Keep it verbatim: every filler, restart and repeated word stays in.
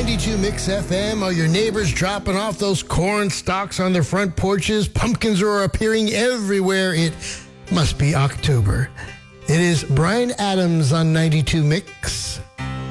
ninety-two Mix F M. Are your neighbors dropping off those corn stalks on their front porches? Pumpkins are appearing everywhere. It must be October. It is Brian Adams on ninety-two Mix.